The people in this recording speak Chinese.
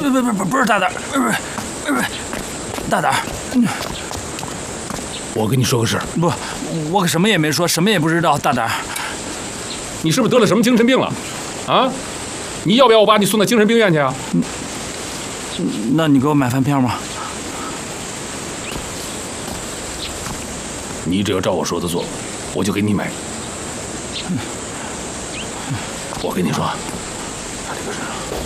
不是大胆，不是大胆。 我跟你说个事儿。 不，我可什么也没说，什么也不知道。大胆， 你是不是得了什么精神病了？啊？你要不要我把你送到精神病院去啊？ 那你给我买饭票吗？ 你只要照我说的做，我就给你买。我跟你说。